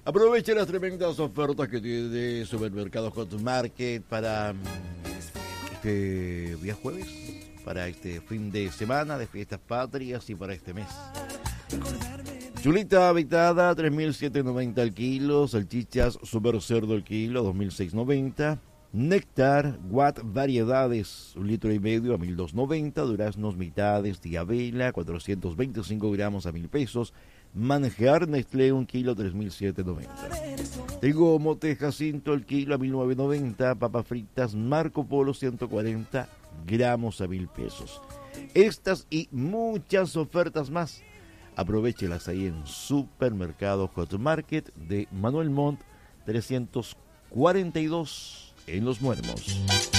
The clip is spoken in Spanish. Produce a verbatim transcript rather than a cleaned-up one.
Aproveche las tremendas ofertas que tiene Supermercados Hot Market para este día jueves, para este fin de semana de fiestas patrias y para este mes. Chulita habitada, tres mil setecientos noventa el kilo. Salchichas super cerdo el kilo, dos mil seiscientos noventa. Néctar, Watt variedades, un litro y medio a mil doscientos noventa. Duraznos mitades, Diabela, cuatrocientos veinticinco gramos a mil pesos. Manjar Nestlé, un kilo, tres mil setecientos noventa. Tengo mote Jacinto, el kilo a mil novecientos noventa. Papas fritas Marco Polo, ciento cuarenta gramos a mil pesos. Estas y muchas ofertas más, aprovéchelas ahí en Supermercado Hot Market de Manuel Montt trescientos cuarenta y dos en Los Muermos.